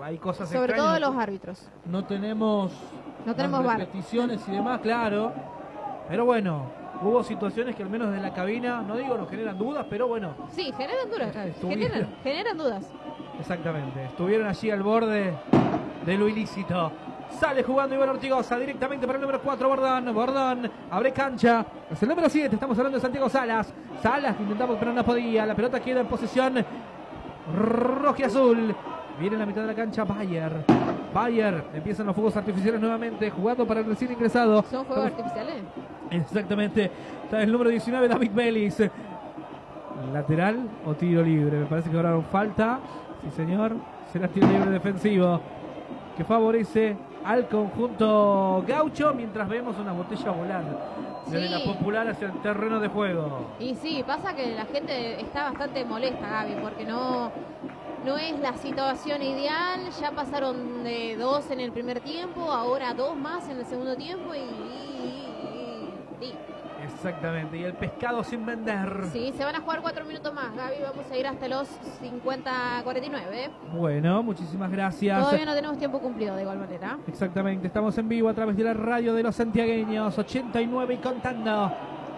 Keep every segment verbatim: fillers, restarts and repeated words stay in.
hay cosas Sobre extrañas. todo los árbitros. No tenemos, no tenemos repeticiones y demás, claro. Pero bueno, hubo situaciones que al menos de la cabina, no digo nos generan dudas, pero bueno. Sí, generan dudas. Generan, generan dudas. Exactamente. Estuvieron allí al borde de lo ilícito. Sale jugando Iván Ortigosa directamente para el número cuatro, Bordón. Bordón abre cancha. Es el número siete, estamos hablando de Santiago Salas. Salas que intentamos pero no podía. La pelota queda en posesión rojo y azul. Viene en la mitad de la cancha Bayer. Bayer, empiezan los fuegos artificiales nuevamente, jugando para el recién ingresado. ¿Son fuegos artificiales? Exactamente. Está el número diecinueve, David Vélez. ¿Lateral o tiro libre? Me parece que cobraron falta. Sí, señor. Será tiro libre defensivo que favorece al conjunto gaucho, mientras vemos una botella volar desde sí. la Popular hacia el terreno de juego. Y sí, pasa que la gente está bastante molesta, Gaby, porque no, no es la situación ideal. Ya pasaron de dos en el primer tiempo, ahora dos más en el segundo tiempo y... y, y, y. Exactamente, y el pescado sin vender. Sí, se van a jugar cuatro minutos más, Gaby. Vamos a ir hasta los cincuenta cuarenta y nueve. Bueno, muchísimas gracias. Todavía no tenemos tiempo cumplido de igual manera. Exactamente, estamos en vivo a través de la radio de los santiagueños, ochenta y nueve y contando.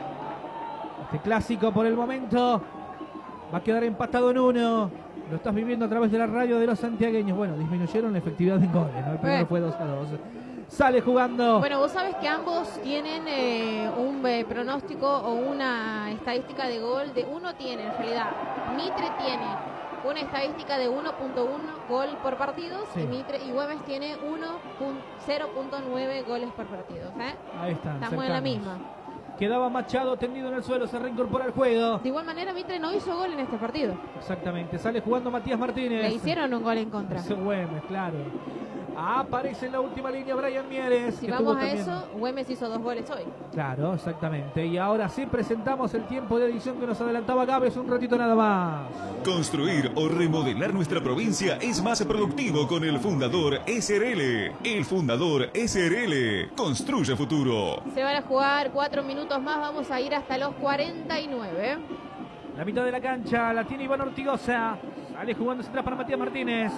Este clásico por el momento va a quedar empatado en uno. Lo estás viviendo a través de la radio de los santiagueños. Bueno, disminuyeron la efectividad en goles, ¿no? El primero eh. fue dos a dos. Sale jugando. Bueno, vos sabés que ambos tienen eh, un eh, pronóstico o una estadística de gol de uno tiene en realidad. Mitre tiene una estadística de uno punto uno gol por partido sí. y Mitre y Güemes tiene cero punto nueve goles por partido. ¿eh? Ahí están. Estamos cercanos. En la misma. Quedaba Machado tendido en el suelo, se reincorpora al juego. De igual manera, Mitre no hizo gol en este partido. Exactamente, sale jugando Matías Martínez. Le hicieron un gol en contra. Ese Güemes, claro. Aparece en la última línea Brian Mieres. Si vamos a también... eso, Güemes hizo dos goles hoy. Claro, exactamente. Y ahora sí presentamos el tiempo de edición que nos adelantaba Gávez un ratito nada más. Construir o remodelar nuestra provincia es más productivo con el Fundador S R L. El Fundador S R L. Construye futuro. Se van a jugar cuatro minutos más. Vamos a ir hasta los cuarenta y nueve. La mitad de la cancha la tiene Iván Ortigosa. Sale jugando atrás para Matías Martínez.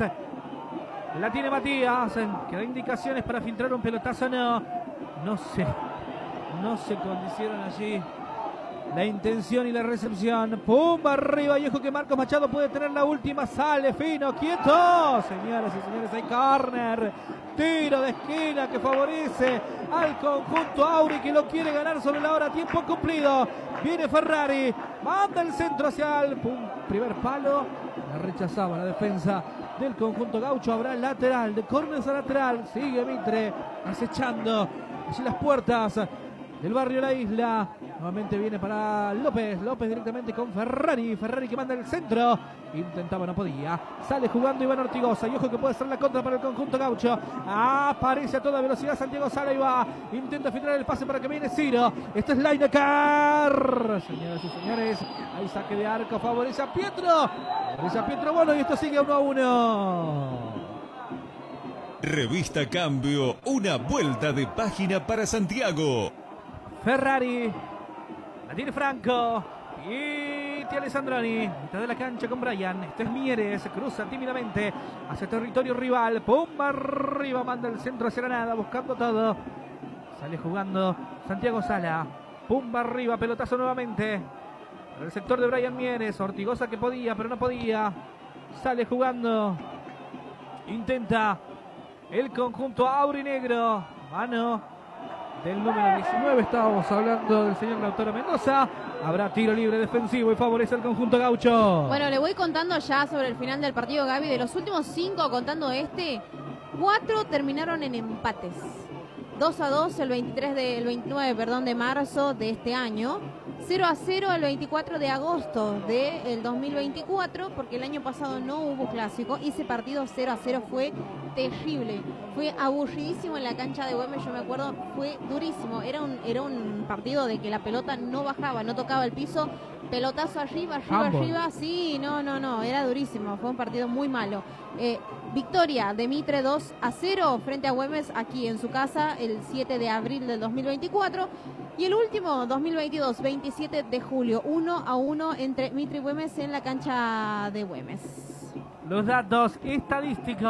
La tiene Matías, que da indicaciones para filtrar un pelotazo, no, no se, no se condicieron allí la intención y la recepción. Pumba arriba y ojo que Marcos Machado puede tener la última, sale fino, quieto, señoras y señores, hay córner, tiro de esquina que favorece al conjunto Auri que lo quiere ganar sobre la hora, tiempo cumplido, viene Ferrari, manda el centro hacia el pum, primer palo, la rechazaba la defensa del conjunto gaucho. Habrá lateral, de córner a lateral, sigue Mitre acechando allí las puertas del barrio La Isla. Nuevamente viene para López, López directamente con Ferrari, Ferrari que manda el centro, intentaba, no podía, sale jugando Iván Ortigosa y ojo que puede ser la contra para el conjunto gaucho, aparece a toda velocidad Santiago Sala y va, intenta filtrar el pase para que viene Ciro, esto es Lineker, señoras y señores, hay saque de arco, favorece a Pietro, favorece a Pietro Bono y esto sigue uno a uno. Revista Cambio, una vuelta de página para Santiago. Ferrari, la tiene Franco y tiene Alessandroni, mitad de la cancha con Brian, este es Mieres, cruza tímidamente hacia territorio rival, pumba arriba, manda el centro hacia la nada, buscando todo, sale jugando Santiago Sala, pumba arriba, pelotazo nuevamente, para el sector de Brian Mieres, Ortigosa que podía pero no podía, sale jugando, intenta el conjunto aurinegro, mano del número diecinueve, estábamos hablando del señor Lautaro Mendoza. Habrá tiro libre defensivo y favorece al conjunto gaucho. Bueno, le voy contando ya sobre el final del partido, Gaby. De los últimos cinco, contando este, cuatro terminaron en empates. dos a dos el veintitrés de, el veintinueve perdón, de marzo de este año. cero a cero el veinticuatro de agosto del dos mil veinticuatro, porque el año pasado no hubo clásico. Y ese partido cero a cero fue terrible. Fue aburridísimo en la cancha de Güemes, yo me acuerdo, fue durísimo. Era un, era un partido de que la pelota no bajaba, no tocaba el piso. Pelotazo arriba, arriba, Ambos. arriba. Sí, no, no, no, era durísimo. Fue un partido muy malo. Eh, victoria de Mitre dos a cero frente a Güemes aquí en su casa el siete de abril del dos mil veinticuatro. Y el último, dos mil veintidós, veintisiete de julio, uno a uno entre Mitre y Güemes en la cancha de Güemes. Los datos estadísticos.